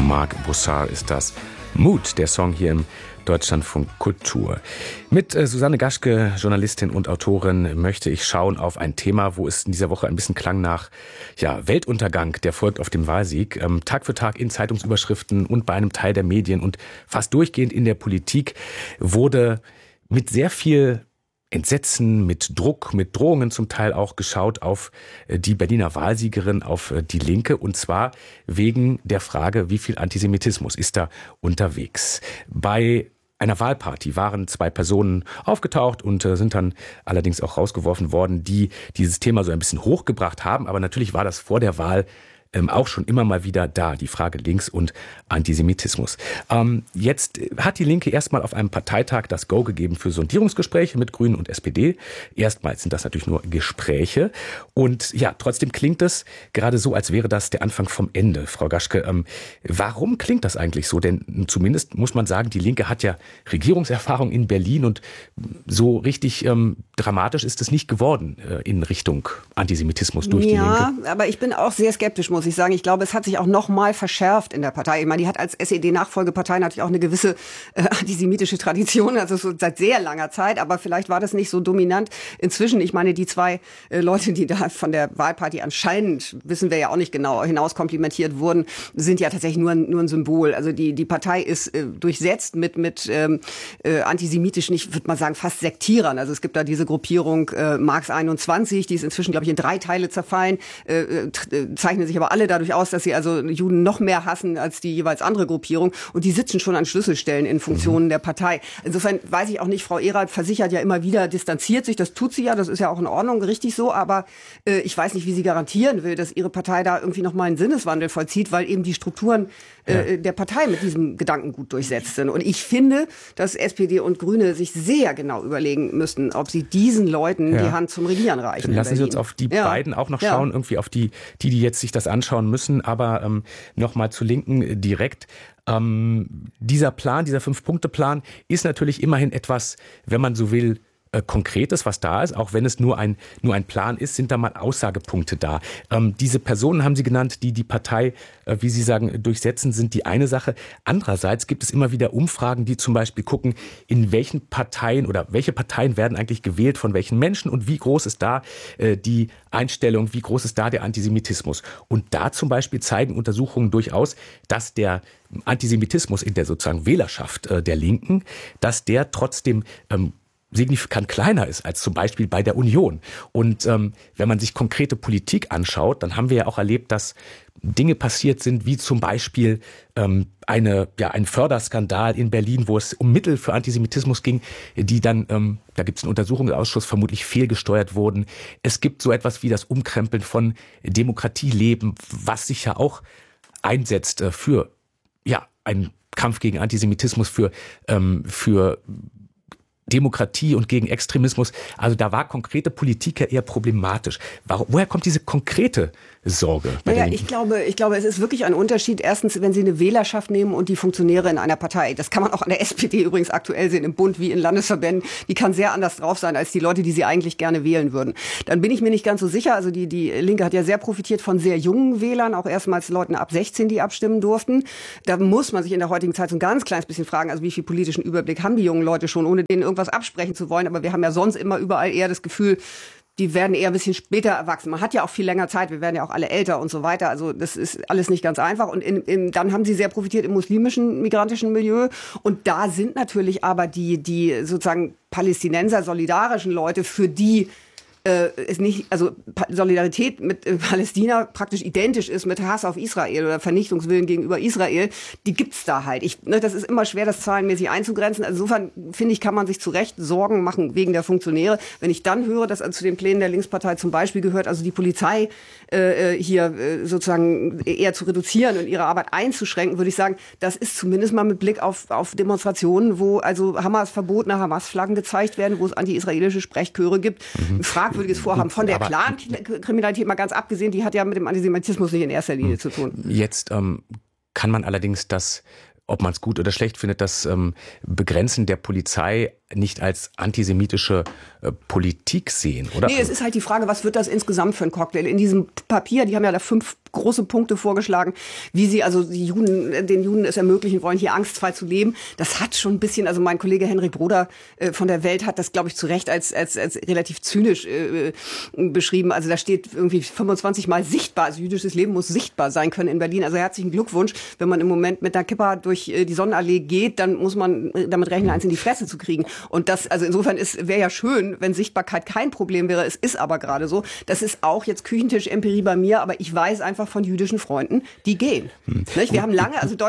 Marc Bussard ist das. Mut, der Song hier im Deutschlandfunk Kultur. Mit Susanne Gaschke, Journalistin und Autorin, möchte ich schauen auf ein Thema, wo es in dieser Woche ein bisschen klang nach Weltuntergang, der folgt auf dem Wahlsieg. Tag für Tag in Zeitungsüberschriften und bei einem Teil der Medien und fast durchgehend in der Politik wurde mit sehr viel Entsetzen, mit Druck, mit Drohungen zum Teil auch geschaut auf die Berliner Wahlsiegerin, auf die Linke, und zwar wegen der Frage, wie viel Antisemitismus ist da unterwegs. Bei einer Wahlparty waren 2 Personen aufgetaucht und sind dann allerdings auch rausgeworfen worden, die dieses Thema so ein bisschen hochgebracht haben. Aber natürlich war das vor der Wahl auch schon immer mal wieder da, die Frage Links und Antisemitismus. Jetzt hat die Linke erstmal auf einem Parteitag das Go gegeben für Sondierungsgespräche mit Grünen und SPD. Erstmals sind das natürlich nur Gespräche. Und ja, trotzdem klingt es gerade so, als wäre das der Anfang vom Ende. Frau Gaschke, warum klingt das eigentlich so? Denn zumindest muss man sagen, die Linke hat ja Regierungserfahrung in Berlin und so richtig dramatisch ist es nicht geworden in Richtung Antisemitismus durch die Linke. Ja, aber ich bin auch sehr skeptisch, muss ich sagen. Ich glaube, es hat sich auch noch mal verschärft in der Partei. Ich meine, die hat als SED-Nachfolgepartei natürlich auch eine gewisse antisemitische Tradition, also so seit sehr langer Zeit, aber vielleicht war das nicht so dominant. Inzwischen, ich meine, die 2 Leute, die da von der Wahlparty anscheinend, wissen wir ja auch nicht genau, hinaus komplimentiert wurden, sind ja tatsächlich nur ein Symbol. Also die Partei ist durchsetzt mit antisemitischen, ich würde mal sagen, fast Sektierern. Also es gibt da diese Gruppierung Marx 21, die ist inzwischen, glaube ich, in 3 Teile zerfallen, zeichnen sich aber alle dadurch aus, dass sie also Juden noch mehr hassen als die jeweils andere Gruppierung. Und die sitzen schon an Schlüsselstellen in Funktionen der Partei. Insofern weiß ich auch nicht, Frau Erath versichert ja immer wieder, distanziert sich. Das tut sie ja, das ist ja auch in Ordnung, richtig so. Aber ich weiß nicht, wie sie garantieren will, dass ihre Partei da irgendwie noch mal einen Sinneswandel vollzieht, weil eben die Strukturen der Partei mit diesem Gedankengut durchsetzt sind. Und ich finde, dass SPD und Grüne sich sehr genau überlegen müssten, ob sie diesen Leuten die Hand zum Regieren reichen. Dann lassen Sie uns auf die beiden auch noch schauen, irgendwie auf die jetzt sich das anschauen müssen. Aber noch mal zur Linken direkt. Dieser Plan, dieser 5-Punkte-Plan ist natürlich immerhin etwas, wenn man so will, Konkretes, was da ist, auch wenn es nur ein Plan ist, sind da mal Aussagepunkte da. Diese Personen haben Sie genannt, die Partei, wie Sie sagen, durchsetzen, sind die eine Sache. Andererseits gibt es immer wieder Umfragen, die zum Beispiel gucken, in welchen Parteien oder welche Parteien werden eigentlich gewählt von welchen Menschen und wie groß ist da die Einstellung, wie groß ist da der Antisemitismus. Und da zum Beispiel zeigen Untersuchungen durchaus, dass der Antisemitismus in der sozusagen Wählerschaft der Linken, dass der trotzdem signifikant kleiner ist als zum Beispiel bei der Union. Und wenn man sich konkrete Politik anschaut, dann haben wir ja auch erlebt, dass Dinge passiert sind, wie zum Beispiel ein Förderskandal in Berlin, wo es um Mittel für Antisemitismus ging, die dann, da gibt es einen Untersuchungsausschuss, vermutlich fehlgesteuert wurden. Es gibt so etwas wie das Umkrempeln von Demokratieleben, was sich ja auch einsetzt für einen Kampf gegen Antisemitismus, für Demokratie und gegen Extremismus. Also da war konkrete Politik ja eher problematisch. Woher kommt diese konkrete Sorge? Ich glaube, es ist wirklich ein Unterschied. Erstens, wenn Sie eine Wählerschaft nehmen und die Funktionäre in einer Partei. Das kann man auch an der SPD übrigens aktuell sehen, im Bund wie in Landesverbänden. Die kann sehr anders drauf sein als die Leute, die sie eigentlich gerne wählen würden. Dann bin ich mir nicht ganz so sicher. Also die Linke hat ja sehr profitiert von sehr jungen Wählern, auch erstmals Leuten ab 16, die abstimmen durften. Da muss man sich in der heutigen Zeit so ein ganz kleines bisschen fragen, also wie viel politischen Überblick haben die jungen Leute schon, ohne denen irgendwas absprechen zu wollen. Aber wir haben ja sonst immer überall eher das Gefühl, die werden eher ein bisschen später erwachsen. Man hat ja auch viel länger Zeit, wir werden ja auch alle älter und so weiter. Also das ist alles nicht ganz einfach. Und dann haben sie sehr profitiert im muslimischen, migrantischen Milieu. Und da sind natürlich aber die sozusagen Palästinenser, solidarischen Leute, für die ist nicht, also Solidarität mit Palästina praktisch identisch ist mit Hass auf Israel oder Vernichtungswillen gegenüber Israel, die gibt's da halt. Das ist immer schwer, das zahlenmäßig einzugrenzen. Also insofern, finde ich, kann man sich zu Recht Sorgen machen wegen der Funktionäre. Wenn ich dann höre, dass zu den Plänen der Linkspartei zum Beispiel gehört, also die Polizei hier sozusagen eher zu reduzieren und ihre Arbeit einzuschränken, würde ich sagen, das ist zumindest mal mit Blick auf Demonstrationen, wo also verbotene Hamas-Flaggen gezeigt werden, wo es anti-israelische Sprechchöre gibt, fragwürdiges Vorhaben. Von der Clan-Kriminalität mal ganz abgesehen, die hat ja mit dem Antisemitismus nicht in erster Linie zu tun. Jetzt kann man allerdings ob man es gut oder schlecht findet, das Begrenzen der Polizei nicht als antisemitische Politik sehen, oder? Nee, es ist halt die Frage, was wird das insgesamt für ein Cocktail? In diesem Papier, die haben ja da 5 große Punkte vorgeschlagen, wie sie also den Juden es ermöglichen wollen, hier angstfrei zu leben. Das hat schon ein bisschen, also mein Kollege Henrik Broder von der Welt hat das, glaube ich, zu Recht als relativ zynisch beschrieben. Also da steht irgendwie 25 Mal sichtbar, also jüdisches Leben muss sichtbar sein können in Berlin. Also herzlichen Glückwunsch. Wenn man im Moment mit einer Kippa durch die Sonnenallee geht, dann muss man damit rechnen, eins in die Fresse zu kriegen. Und das, also insofern wäre ja schön, wenn Sichtbarkeit kein Problem wäre. Es ist aber gerade so. Das ist auch jetzt Küchentisch-Empirie bei mir, aber ich weiß einfach von jüdischen Freunden, die gehen. Nicht? Wir haben lange, also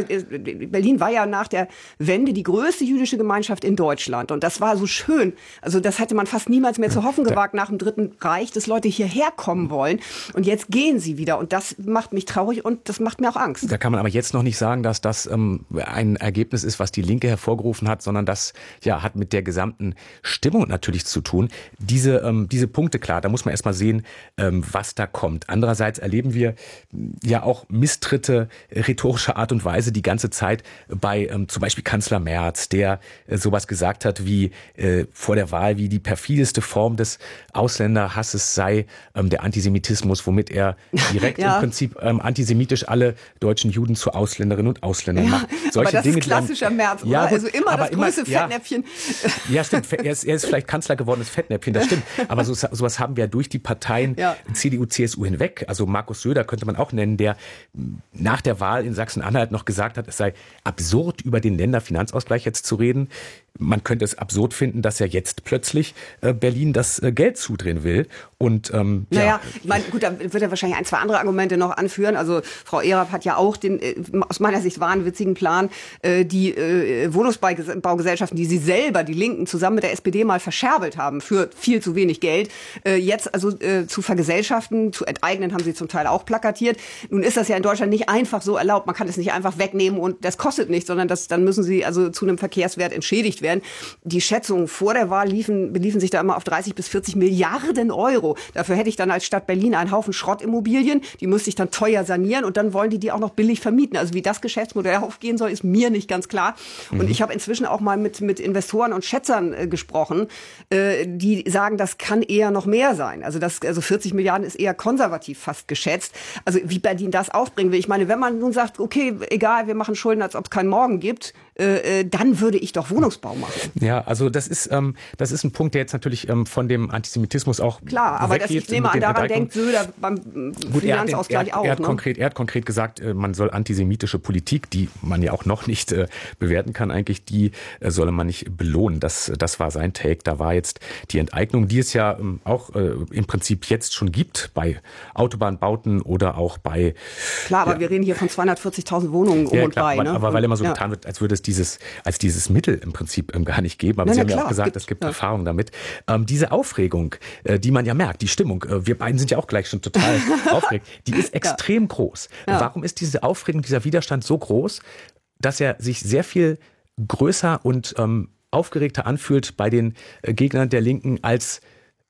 Berlin war ja nach der Wende die größte jüdische Gemeinschaft in Deutschland. Und das war so schön. Also das hätte man fast niemals mehr zu hoffen gewagt nach dem Dritten Reich, dass Leute hierher kommen wollen. Und jetzt gehen sie wieder. Und das macht mich traurig und das macht mir auch Angst. Da kann man aber jetzt noch nicht sagen, dass das ein Ergebnis ist, was die Linke hervorgerufen hat, sondern das hat mit der gesamten Stimmung natürlich zu tun. Diese Punkte, klar, da muss man erstmal sehen, was da kommt. Andererseits erleben wir ja auch Misstritte rhetorischer Art und Weise die ganze Zeit bei zum Beispiel Kanzler Merz, der sowas gesagt hat wie vor der Wahl, wie die perfideste Form des Ausländerhasses sei der Antisemitismus, womit er direkt im Prinzip antisemitisch alle deutschen Juden zu Ausländerinnen und Ausländern macht. Solche aber das Dinge, ist klassischer Merz, oder? Ja, gut, also immer das große Fettnäpfchen. Ja, stimmt. Er ist vielleicht Kanzler gewordenes Fettnäpfchen, das stimmt. Aber sowas haben wir durch die Parteien CDU, CSU hinweg. Also Markus Söder könnte man auch nennen, der nach der Wahl in Sachsen-Anhalt noch gesagt hat, es sei absurd, über den Länderfinanzausgleich jetzt zu reden. Man könnte es absurd finden, dass er jetzt plötzlich Berlin das Geld zudrehen will. Und naja, ich meine, gut, da wird er wahrscheinlich 1, 2 andere Argumente noch anführen. Also Frau Erab hat ja auch den aus meiner Sicht wahnwitzigen Plan, die Wohnungsbaugesellschaften, die sie selber, die Linken, zusammen mit der SPD mal verscherbelt haben für viel zu wenig Geld, jetzt also zu vergesellschaften, zu enteignen, haben sie zum Teil auch plakatiert. Nun ist das ja in Deutschland nicht einfach so erlaubt. Man kann es nicht einfach wegnehmen und das kostet nichts, sondern dann müssen sie also zu einem Verkehrswert entschädigt werden. Die Schätzungen vor der Wahl beliefen sich da immer auf 30 bis 40 Milliarden Euro. Dafür hätte ich dann als Stadt Berlin einen Haufen Schrottimmobilien, die müsste ich dann teuer sanieren und dann wollen die auch noch billig vermieten. Also wie das Geschäftsmodell aufgehen soll, ist mir nicht ganz klar. Und ich habe inzwischen auch mal mit Investoren und Schätzern gesprochen, die sagen, das kann eher noch mehr sein. Also 40 Milliarden ist eher konservativ fast geschätzt. Also wie Berlin das aufbringen will. Ich meine, wenn man nun sagt, okay, egal, wir machen Schulden, als ob es keinen Morgen gibt, dann würde ich doch Wohnungsbau machen. Ja, also das ist ein Punkt, der jetzt natürlich von dem Antisemitismus auch klar, aber ich nehme an, daran denkt Söder beim Finanzausgleich auch. Er hat konkret gesagt, man soll antisemitische Politik, die man ja auch noch nicht bewerten kann, eigentlich, die solle man nicht belohnen. Das war sein Take. Da war jetzt die Enteignung, die es ja auch im Prinzip jetzt schon gibt bei Autobahnbauten oder auch bei... Klar, aber wir reden hier von 240.000 Wohnungen um und bei. Ne? Aber weil immer so getan wird, als würde es dieses Mittel im Prinzip gar nicht geben. Aber Sie haben ja auch gesagt, es gibt Erfahrung damit. Diese Aufregung, die man ja merkt, die Stimmung, wir beiden sind ja auch gleich schon total aufgeregt, die ist extrem groß. Ja. Warum ist diese Aufregung, dieser Widerstand so groß, dass er sich sehr viel größer und aufgeregter anfühlt bei den Gegnern der Linken als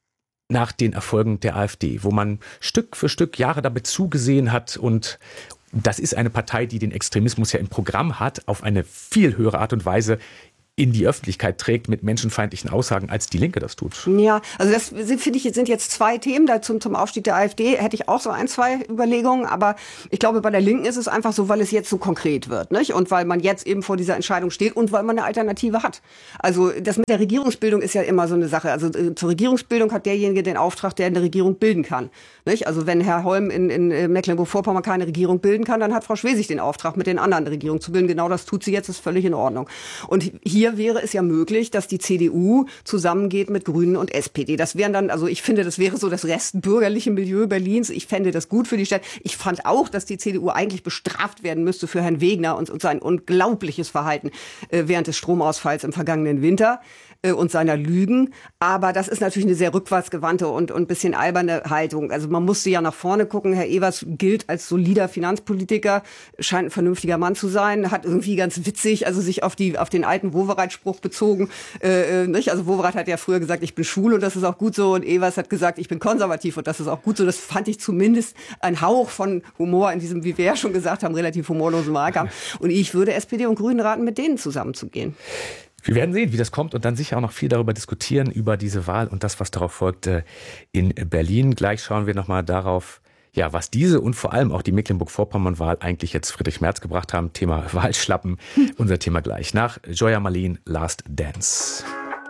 nach den Erfolgen der AfD, wo man Stück für Stück Jahre damit zugesehen hat und das ist eine Partei, die den Extremismus ja im Programm hat, auf eine viel höhere Art und Weise in die Öffentlichkeit trägt mit menschenfeindlichen Aussagen, als die Linke das tut. Ja, also das finde ich, sind jetzt 2 Themen. Dazu zum Aufstieg der AfD hätte ich auch so 1, 2 Überlegungen. Aber ich glaube, bei der Linken ist es einfach so, weil es jetzt so konkret wird, nicht? Und weil man jetzt eben vor dieser Entscheidung steht und weil man eine Alternative hat. Also das mit der Regierungsbildung ist ja immer so eine Sache. Also zur Regierungsbildung hat derjenige den Auftrag, der eine Regierung bilden kann, nicht? Also wenn Herr Holm in Mecklenburg-Vorpommern keine Regierung bilden kann, dann hat Frau Schwesig den Auftrag, mit den anderen eine Regierung zu bilden. Genau das tut sie jetzt, ist völlig in Ordnung. Und hier wäre es ja möglich, dass die CDU zusammengeht mit Grünen und SPD. Das wären dann, also ich finde, das wäre so das restbürgerliche Milieu Berlins. Ich fände das gut für die Stadt. Ich fand auch, dass die CDU eigentlich bestraft werden müsste für Herrn Wegner und sein unglaubliches Verhalten während des Stromausfalls im vergangenen Winter und seiner Lügen. Aber das ist natürlich eine sehr rückwärtsgewandte und ein bisschen alberne Haltung. Also man musste ja nach vorne gucken. Herr Evers gilt als solider Finanzpolitiker, scheint ein vernünftiger Mann zu sein, hat irgendwie ganz witzig, also sich auf den alten Wowereit-Spruch bezogen. Nicht? Also Wowereit hat ja früher gesagt, ich bin schwul und das ist auch gut so. Und Evers hat gesagt, ich bin konservativ und das ist auch gut so. Das fand ich zumindest ein Hauch von Humor in diesem, wie wir ja schon gesagt haben, relativ humorlosen Wahlkampf. Und ich würde SPD und Grünen raten, mit denen zusammenzugehen. Wir werden sehen, wie das kommt und dann sicher auch noch viel darüber diskutieren, über diese Wahl und das, was darauf folgt in Berlin. Gleich schauen wir nochmal darauf, ja, was diese und vor allem auch die Mecklenburg-Vorpommern-Wahl eigentlich jetzt Friedrich Merz gebracht haben. Thema Wahlschlappen, unser Thema gleich. Nach Joya Malin, Last Dance.